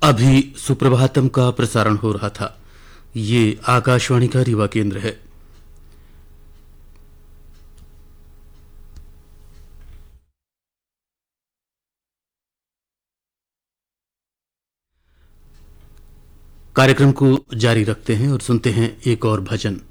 अभी सुप्रभातम का प्रसारण हो रहा था। ये आकाशवाणी का रीवा केंद्र है। कार्यक्रम को जारी रखते हैं और सुनते हैं एक और भजन।